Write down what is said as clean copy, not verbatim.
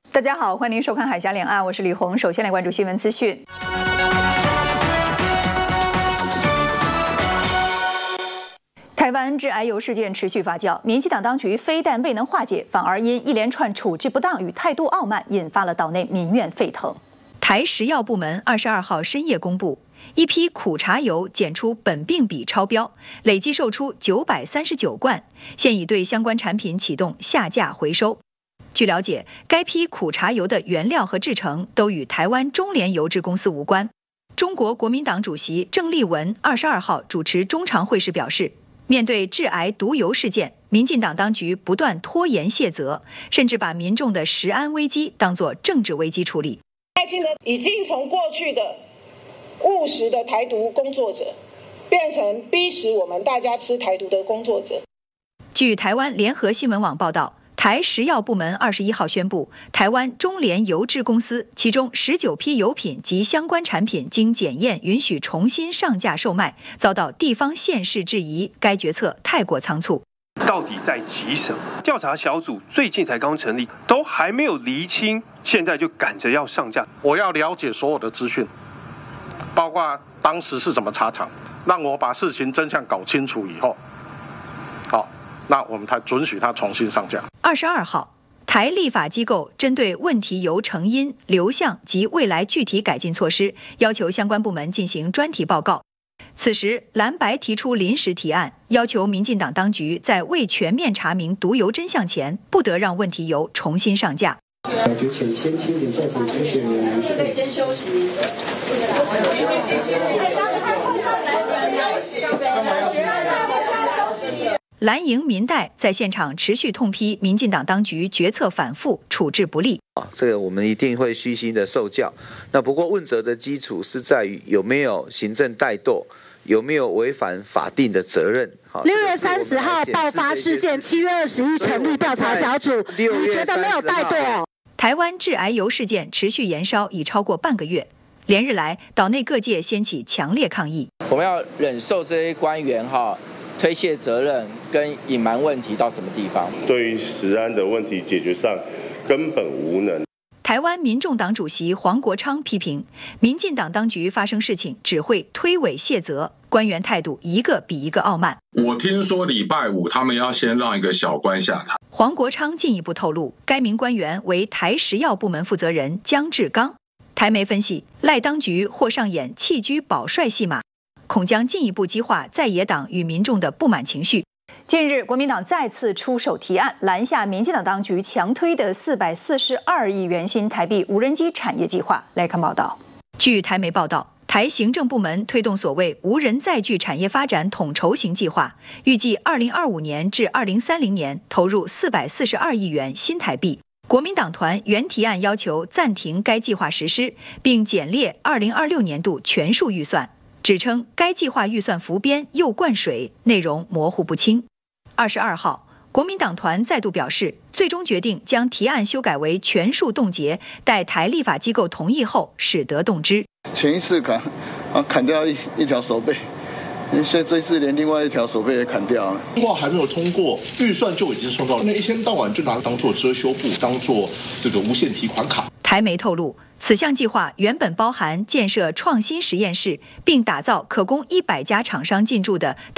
大家好，欢迎收看《海峡两岸》，我是李红。首先来关注新闻资讯。台湾致癌油事件持续发酵，民进党当局非但未能化解，反而因一连串处置不当与态度傲慢，引发了岛内民怨沸腾。台食药部门22号深夜公布，一批苦茶油检出苯并芘超标，累计售出939罐，现已对相关产品启动下架回收。据了解，该批苦茶油的原料和制成都与台湾中联油制公司无关。中国国民党主席郑丽文22号主持中常会时表示，面对致癌毒油事件，民进党当局不断拖延卸责，甚至把民众的食安危机当作政治危机处理。 赖清德已经从过去的务实的台独工作者，变成逼使我们大家吃台独的工作者。 据台湾联合新闻网报道，台食药部门21号宣布，台湾中联油制公司其中19批油品及相关产品经检验允许重新上架售卖，遭到地方县市质疑，该决策太过仓促。 到底在急什么？调查小组最近才刚成立，都还没有厘清，现在就赶着要上架。 我要了解所有的资讯，包括当时是怎么查厂，让我把事情真相搞清楚以后，好，那我们才准许它重新上架。 22号，台立法机构针对问题油成因、流向及未来具体改进措施，要求相关部门进行专题报告。此时，蓝白提出临时提案，要求民进党当局在未全面查明毒油真相前，不得让问题油重新上架。 之前先清点在场候选人，对，先休息。 蓝营民代在现场持续痛批民进党当局决策反复、处置不力。 这个我们一定会虚心的受教。那不过问责的基础是在于有没有行政怠惰，有没有违反法定的责任。 6月30号爆发事件，7月20日成立调查小组，你觉得没有怠惰？ 台湾致癌油事件持续延烧已超过半个月，连日来岛内各界掀起强烈抗议。 我们要忍受这些官员推卸责任跟隐瞒问题到什么地方？ 对于食安的问题解决上根本无能。 台湾民众党主席黄国昌批评，民进党当局发生事情只会推诿卸责，官员态度一个比一个傲慢。 我听说礼拜五他们要先让一个小官下台。 黄国昌进一步透露，该名官员为台食药部门负责人江志刚。台媒分析，赖当局或上演弃车保帅戏码，恐将进一步激化在野党与民众的不满情绪。近日，国民党再次出手提案，拦下民进党当局强推的442亿元新台币无人机产业计划。来看报道。据台媒报道，台行政部门推动所谓无人载具产业发展统筹型计划，预计2025年至2030年投入442亿元新台币。国民党团原提案要求暂停该计划实施，并简列2026年度全数预算，指称该计划预算浮编又灌水，内容模糊不清。22号，国民党团再度表示，最终决定将提案修改为全数冻结，待台立法机构同意后使得动之。 前一次砍掉一条手背，所以这次连另外一条手背也砍掉。 计划还没有通过，预算就已经送到，那一天到晚就拿它当做遮羞布，当做这个无限提款卡。 台媒透露，此项计划原本包含建设创新实验室，并打造可供100家厂商进驻的